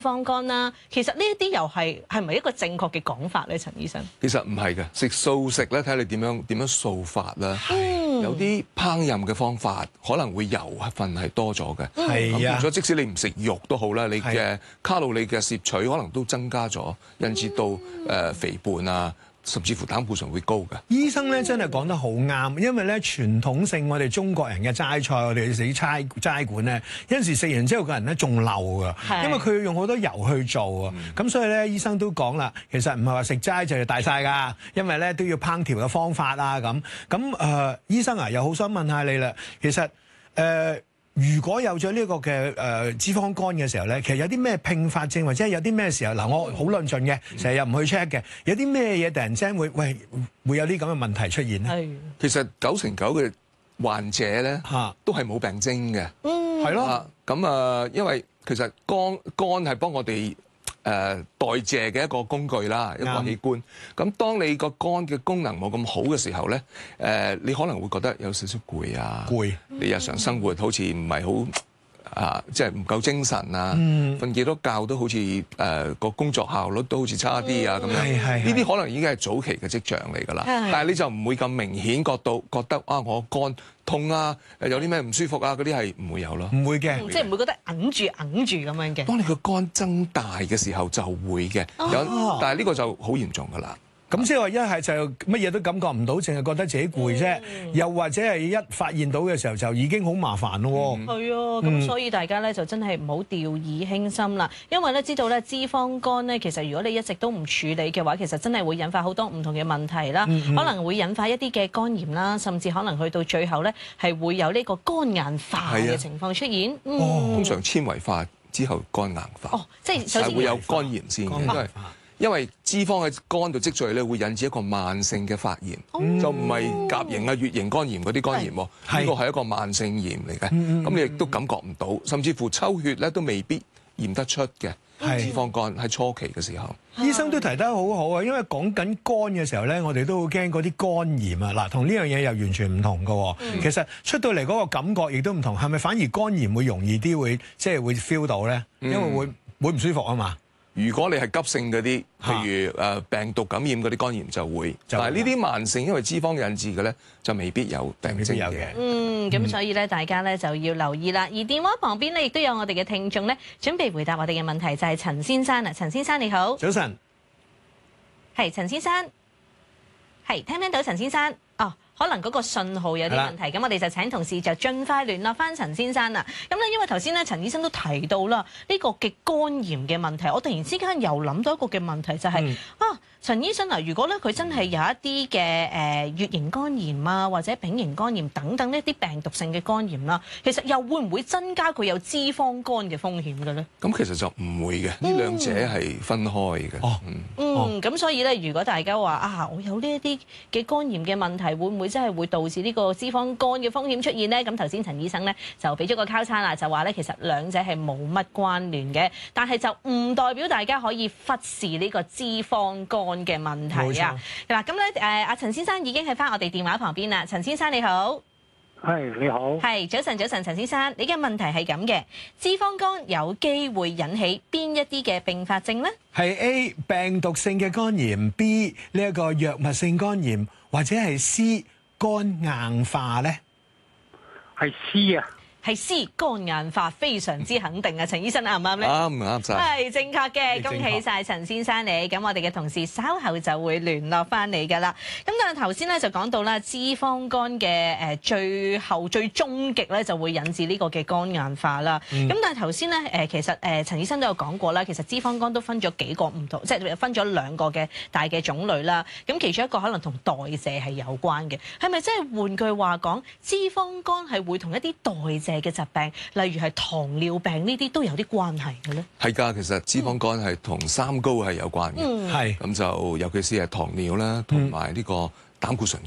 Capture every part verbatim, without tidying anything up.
肪肝啦，其實呢一啲又係係咪一個正確嘅講法咧，陳醫生？ 其實唔係嘅，食素食咧，睇下你點樣點樣素法啦。 嗯、 有啲烹飪嘅方法可能會油分係多咗嘅。 係啊。咁變咗即使你唔食肉都好啦，你嘅卡路里嘅攝取可能都增加咗，引致到誒、呃、肥胖啊。甚至乎膽固醇會高嘅。 醫生咧真係講得好啱，因為咧傳統性我哋中國人嘅齋菜，我哋食啲齋齋館咧，有陣時食完之後個人咧仲漏㗎，因為佢要用好多油去做啊。咁、嗯、所以咧醫生都講啦，其實唔係話食齋就係大晒㗎，因為咧都要烹調嘅方法啊咁。咁誒、呃，醫生啊，又好想問下你啦，其實誒。呃如果有咗呢個嘅誒脂肪肝嘅時候咧，其實有啲咩併發症或者係有啲咩時候嗱，我好論盡嘅，成日又唔去 check 嘅，有啲咩嘢突然之間會喂會有啲咁嘅問題出現咧？係其實九成九嘅患者咧嚇都係冇病徵嘅， 嗯係咯。 咁啊，因為其實肝肝係幫我哋誒、呃、代謝嘅一個工具啦，一個器官。咁當你個肝嘅功能冇咁好嘅時候咧，誒、呃、你可能會覺得有少少攰啊，攰。你日常生活好似唔係好啊，即係唔夠精神啊，瞓幾多覺都好似誒個工作效率都好似差啲啊咁樣。呢啲可能已經係早期嘅跡象嚟㗎啦。但係你就唔會咁明顯覺到覺得啊，我肝痛啊，有啲咩唔舒服啊，嗰啲係唔會有咯。 唔會嘅， 即係唔會覺得揞住揞住咁樣嘅。 當你個肝增大嘅時候就會嘅，有、哦，但係呢個就好嚴重㗎啦。 咁即係話一係就乜嘢都感覺唔到，淨係覺得自己攰啫、嗯。又或者係一發現到嘅時候就已經好麻煩咯。 係、嗯、啊，咁、嗯、所以大家咧就真係唔好掉以輕心啦。因為咧知道咧脂肪肝咧，其實如果你一直都唔處理嘅話，其實真係會引發好多唔同嘅問題啦、嗯嗯。可能會引發一啲嘅肝炎啦，甚至可能去到最後咧係會有呢個肝硬化嘅情況出現。嗯哦、通常纖維化之後肝硬化。 哦，即係首先會有肝炎先嘅。因為脂肪喺肝度積聚咧，會引致一個慢性嘅發炎，哦、就唔係甲型啊、乙型肝炎嗰啲肝炎喎。呢個係一個慢性炎嚟嘅，咁、嗯、你亦都感覺唔到，甚至乎抽血咧都未必驗得出嘅。脂肪肝喺初期嘅時候， 醫生都提得好好啊。因為講緊肝嘅時候咧，我哋都好驚嗰啲肝炎啊。嗱，同呢樣嘢又完全唔同㗎、嗯。其實出到嚟嗰個感覺亦都唔同，係咪反而肝炎會容易啲會即係會 feel 到咧？因為會、嗯、會唔舒服啊嘛。 如果你係急性嗰啲，譬如誒病毒感染嗰啲肝炎就會，但係呢啲慢性因為脂肪引致嘅咧，就未必有病徵嘅。 嗯，咁所以咧，大家咧就要留意啦。而電話旁邊咧，亦都有我哋嘅聽眾咧，準備回答我哋嘅問題，就係陳先生啊。陳先生你好， 早晨， 係陳先生，係聽唔聽到陳先生？哦。可能嗰個信號有啲問題，咁我哋就請同事就盡快聯絡翻陳先生啦。咁咧，因為頭先咧陳醫生都提到啦，呢個嘅肝炎嘅問題，我突然之間又諗到一個嘅問題，就係、是嗯、啊，陳醫生啊，如果咧佢真係有一啲嘅誒乙型肝炎啊，或者丙型肝炎等等呢啲病毒性嘅肝炎啦，其實又會唔會增加佢有脂肪肝嘅風險嘅咧？咁其實就唔會嘅，呢、嗯、兩者係分開嘅。哦，嗯， 嗯，咁、哦、所以咧，如果大家話啊，我有呢一啲嘅肝炎嘅問題，會唔會真係會導致呢個脂肪肝嘅風險出現呢？咁頭先陳醫生咧就俾咗個交叉啦，就話咧其實兩者係冇乜關聯嘅，但係就唔代表大家可以忽視呢個脂肪肝嘅問題啊。嗱，咁咧誒，阿陳先生已經喺翻我哋電話旁邊啦。陳先生你好， 係你好， 係早晨早晨，陳先生，你嘅問題係咁嘅，脂肪肝有機會引起邊一啲嘅併發症呢？ 係 A 病毒性嘅肝炎 ，B 呢一個藥物性肝炎，或者係 C 肝硬化咧？ 係 C 啊。 係 C 肝硬化，非常之肯定啊！陳醫生啱唔啱咧？ 啱唔啱晒？ 係正確嘅，恭喜晒陳先生你。咁我哋嘅同事稍後就會聯絡翻你噶啦。咁但係頭先咧就講到啦，脂肪肝嘅誒最後最終極咧就會引致呢個嘅肝硬化啦。咁、嗯、但係頭先咧誒其實誒陳醫生都有講過啦，其實脂肪肝都分咗幾個唔同，即係分咗兩個嘅大嘅種類啦。咁其中一個可能同代謝係有關嘅，係咪即係換句話講，脂肪肝係會同一啲代謝嘅疾病，例如係糖尿病呢啲都有啲關係嘅咧。係㗎，其實脂肪肝係同三高係有關嘅，係、嗯、咁就尤其是係糖尿啦，同埋呢個膽固醇高。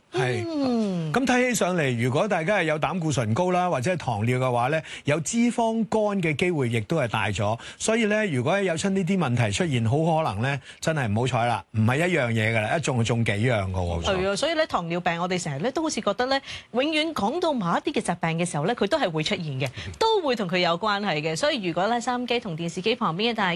係， 嗯， 咁睇起上嚟，如果大家係有膽固醇高啦，或者係糖尿嘅話咧，有脂肪肝嘅機會亦都係大咗。所以咧，如果有親呢啲問題出現，好可能咧，真係唔好彩啦，唔係一樣嘢㗎啦，一中就中幾樣㗎喎。 係啊，所以咧糖尿病我哋成日咧都好似覺得咧，永遠講到某一啲嘅疾病嘅時候咧，佢都係會出現嘅，都會同佢有關係嘅。所以如果咧收音機同電視機旁邊嘅大家，